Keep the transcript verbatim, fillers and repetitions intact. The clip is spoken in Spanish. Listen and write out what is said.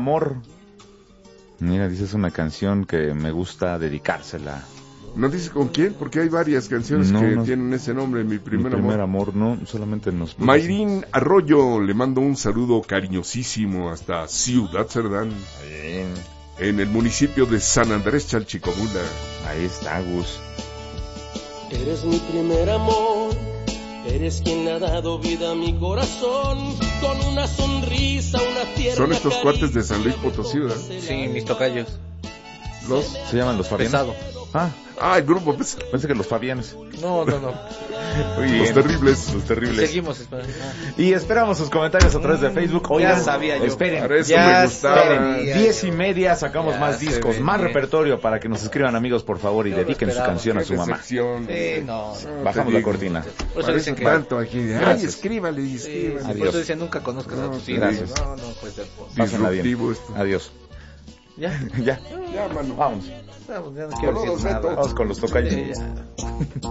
amor. Mira, dice, es una canción que me gusta dedicársela. ¿No dice con quién? Porque hay varias canciones no, que no, tienen ese nombre, Mi Primer, mi primer amor. amor, no, solamente nos... Mayrín Arroyo, le mando un saludo cariñosísimo hasta Ciudad Cerdán, Bien. en el municipio de San Andrés Chalchicomula. Ahí está, Gus. Eres mi primer amor, eres quien le ha dado vida a mi corazón, con una sonrisa, una tierna Son estos caricia, cuates de San Luis Potosí, ¿verdad? Sí, mis tocayos. Los... ¿Se llaman los Fabianes? Pesado. Ah, Ah, el grupo pesado. pensé que los Fabianes. No, no, no. Muy Los bien. terribles. Los terribles. Seguimos esperando. Ah. Y esperamos sus comentarios a través de Facebook. Oigan, Ya sabía yo. esperen, Para eso Ya me gustaba. sabía. diez y media sacamos Ya más se discos, ve más bien. repertorio para que nos escriban, amigos, por favor, y Yo lo dediquen su esperaba. canción a Qué su mamá. decepción. Sí, no. No, Bajamos te la digo. cortina. Por eso dicen que... Tanto aquí. Ay, Gracias. escríbale y Sí, escríbale. por Adiós. eso dicen nunca conozcas No, a tus te hijos. digo. No, no puede ser. Pásenla bien. Disruptivo esto. Adiós. Ya. Ya, Ya, mano. vamos. Vamos, ya no quiero Saludos, decir nada. Beto. Vamos con los tocayos. Sí, ya.